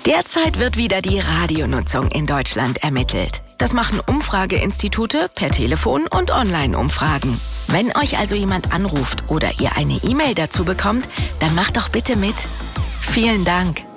Derzeit wird wieder die Radionutzung in Deutschland ermittelt. Das machen Umfrageinstitute per Telefon und Online-Umfragen. Wenn euch also jemand anruft oder ihr eine E-Mail dazu bekommt, dann macht doch bitte mit. Vielen Dank.